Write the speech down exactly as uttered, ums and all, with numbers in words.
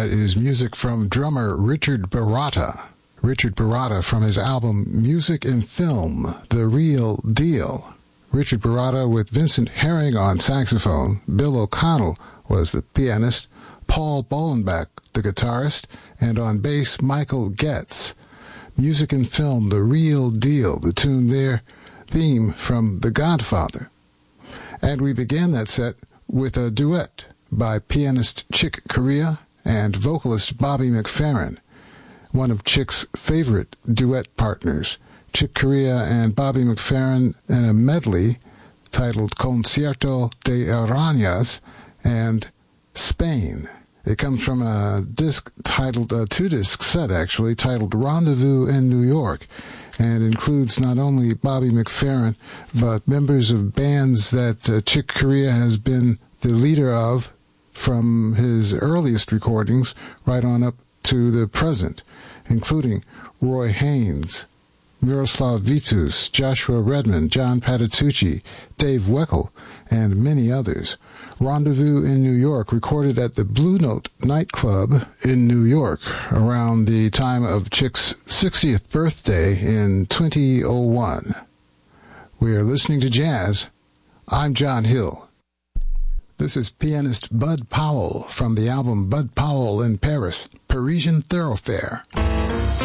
that is music from drummer Richard Baratta. Richard Baratta from his album Music and Film, The Real Deal. Richard Baratta with Vincent Herring on saxophone, Bill O'Connell was the pianist, Paul Bolenbach the guitarist, and on bass Michael Getz. Music and Film, The Real Deal, the tune there, theme from The Godfather. And we began that set with a duet by pianist Chick Corea and vocalist Bobby McFerrin, one of Chick's favorite duet partners. Chick Corea and Bobby McFerrin in a medley titled Concierto de Arañas and Spain. It comes from a disc titled, a two-disc set actually, titled Rendezvous in New York, and includes not only Bobby McFerrin, but members of bands that uh, Chick Corea has been the leader of from his earliest recordings right on up to the present, including Roy Haynes, Miroslav Vitus, Joshua Redman, John Patitucci, Dave Weckl, and many others. Rendezvous in New York, recorded at the Blue Note nightclub in New York around the time of Chick's sixtieth birthday in two thousand one. We are listening to jazz. I'm John Hill. This is pianist Bud Powell from the album Bud Powell in Paris, Parisian Thoroughfare.